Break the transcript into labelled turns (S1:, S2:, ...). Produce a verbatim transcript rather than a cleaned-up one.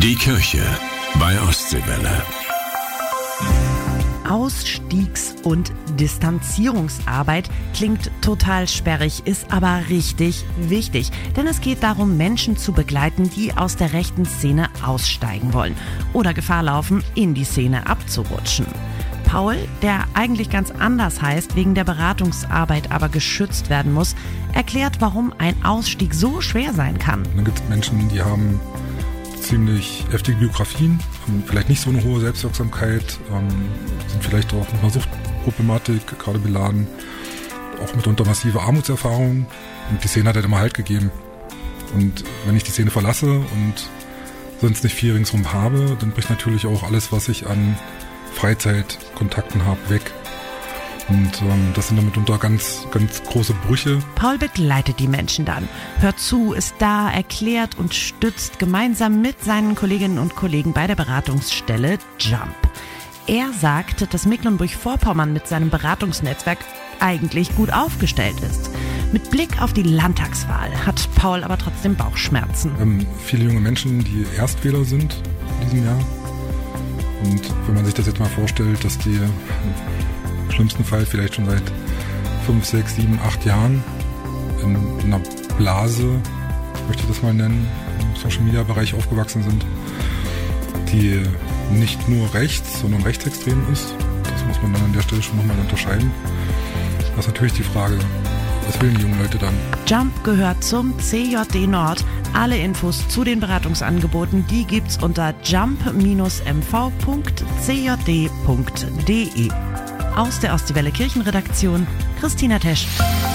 S1: Die Kirche bei Ostseewelle.
S2: Ausstiegs- und Distanzierungsarbeit klingt total sperrig, ist aber richtig wichtig. Denn es geht darum, Menschen zu begleiten, die aus der rechten Szene aussteigen wollen oder Gefahr laufen, in die Szene abzurutschen. Paul, der eigentlich ganz anders heißt, wegen der Beratungsarbeit aber geschützt werden muss, erklärt, warum ein Ausstieg so schwer sein kann.
S3: Dann gibt es Menschen, die haben ziemlich heftige Biografien, haben vielleicht nicht so eine hohe Selbstwirksamkeit, ähm, sind vielleicht auch mit einer Suchtproblematik gerade beladen, auch mitunter massive Armutserfahrungen. Und die Szene hat halt immer Halt gegeben. Und wenn ich die Szene verlasse und sonst nicht viel ringsherum habe, dann bricht natürlich auch alles, was ich an Freizeitkontakten habe, weg. Und ähm, das sind dann mitunter ganz, ganz große Brüche.
S2: Paul begleitet die Menschen dann, hört zu, ist da, erklärt und stützt gemeinsam mit seinen Kolleginnen und Kollegen bei der Beratungsstelle Jump. Er sagt, dass Mecklenburg-Vorpommern mit seinem Beratungsnetzwerk eigentlich gut aufgestellt ist. Mit Blick auf die Landtagswahl hat Paul aber trotzdem Bauchschmerzen.
S3: Wir haben viele junge Menschen, die Erstwähler sind in diesem Jahr. Und wenn man sich das jetzt mal vorstellt, dass die im schlimmsten Fall vielleicht schon seit fünf, sechs, sieben, acht Jahren in einer Blase, möchte ich das mal nennen, im Social-Media-Bereich aufgewachsen sind, die nicht nur rechts, sondern rechtsextrem ist. Das muss man dann an der Stelle schon nochmal unterscheiden. Das ist natürlich die Frage, was wollen die jungen Leute dann?
S2: Jump gehört zum C J D Nord. Alle Infos zu den Beratungsangeboten, die gibt's unter jump Bindestrich m v Punkt c j d Punkt d e. Aus der Ostseewelle Kirchenredaktion, Christina Tesch.